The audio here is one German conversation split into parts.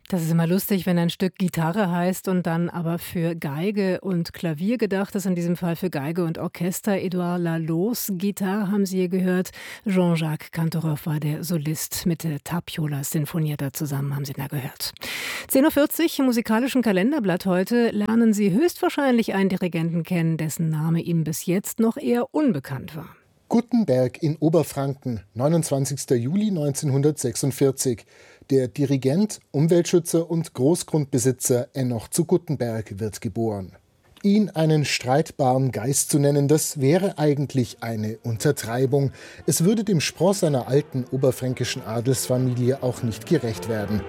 Das ist immer lustig, wenn ein Stück Gitarre heißt und dann aber für Geige und Klavier gedacht ist, in diesem Fall für Geige und Orchester. Edouard Laloux, Gitarre haben Sie hier gehört. Jean-Jacques Kantorov war der Solist mit der Tapiola Sinfonietta zusammen, haben Sie da gehört. 10.40 Uhr im musikalischen Kalenderblatt heute lernen Sie höchstwahrscheinlich einen Dirigenten kennen, dessen Name Ihnen bis jetzt noch eher unbekannt war. Guttenberg in Oberfranken, 29. Juli 1946. Der Dirigent, Umweltschützer und Großgrundbesitzer Enoch zu Guttenberg wird geboren. Ihn einen streitbaren Geist zu nennen, das wäre eigentlich eine Untertreibung. Es würde dem Spross einer alten oberfränkischen Adelsfamilie auch nicht gerecht werden.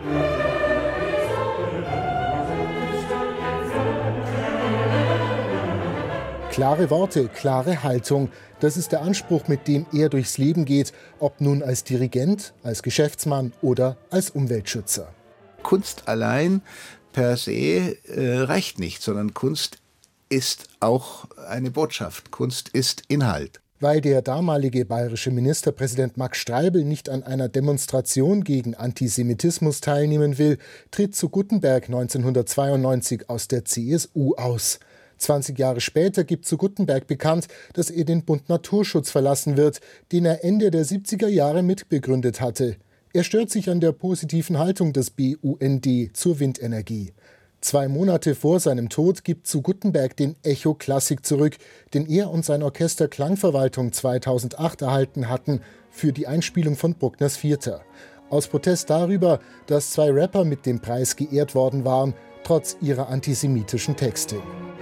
Klare Worte, klare Haltung, das ist der Anspruch, mit dem er durchs Leben geht, ob nun als Dirigent, als Geschäftsmann oder als Umweltschützer. Kunst allein per se reicht nicht, sondern Kunst ist auch eine Botschaft, Kunst ist Inhalt. Weil der damalige bayerische Ministerpräsident Max Streibl nicht an einer Demonstration gegen Antisemitismus teilnehmen will, tritt zu Guttenberg 1992 aus der CSU aus. 20 Jahre später gibt zu Guttenberg bekannt, dass er den Bund Naturschutz verlassen wird, den er Ende der 70er Jahre mitbegründet hatte. Er stört sich an der positiven Haltung des BUND zur Windenergie. 2 Monate vor seinem Tod gibt zu Guttenberg den Echo Klassik zurück, den er und sein Orchester Klangverwaltung 2008 erhalten hatten für die Einspielung von Bruckners Vierter. Aus Protest darüber, dass 2 Rapper mit dem Preis geehrt worden waren, trotz ihrer antisemitischen Texte.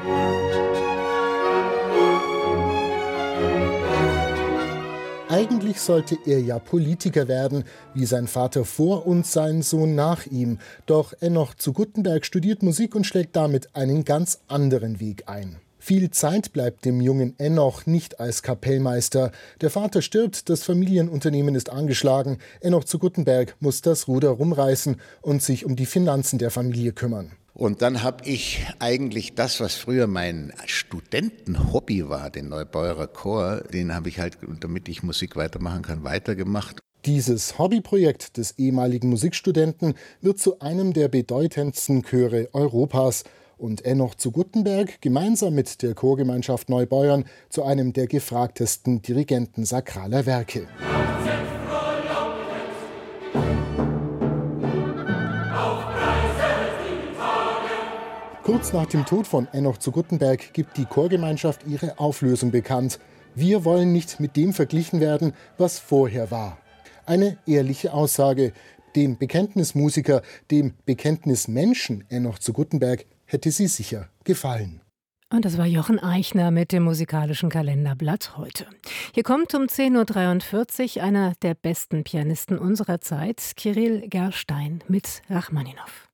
Eigentlich sollte er ja Politiker werden, wie sein Vater vor und sein Sohn nach ihm. Doch Enoch zu Guttenberg studiert Musik und schlägt damit einen ganz anderen Weg ein. Viel Zeit bleibt dem jungen Enoch nicht als Kapellmeister. Der Vater stirbt, das Familienunternehmen ist angeschlagen. Enoch zu Guttenberg muss das Ruder rumreißen und sich um die Finanzen der Familie kümmern. Und dann habe ich eigentlich das, was früher mein Studentenhobby war, den Neubauerer Chor, den habe ich halt, damit ich Musik weitermachen kann, weitergemacht. Dieses Hobbyprojekt des ehemaligen Musikstudenten wird zu einem der bedeutendsten Chöre Europas und Enoch zu Guttenberg gemeinsam mit der Chorgemeinschaft Neubeuern zu einem der gefragtesten Dirigenten sakraler Werke. Kurz nach dem Tod von Enoch zu Guttenberg gibt die Chorgemeinschaft ihre Auflösung bekannt. Wir wollen nicht mit dem verglichen werden, was vorher war. Eine ehrliche Aussage. Dem Bekenntnismusiker, dem Bekenntnismenschen Enoch zu Guttenberg hätte sie sicher gefallen. Und das war Jochen Eichner mit dem musikalischen Kalenderblatt heute. Hier kommt um 10.43 Uhr einer der besten Pianisten unserer Zeit, Kyrill Gerstein mit Rachmaninow.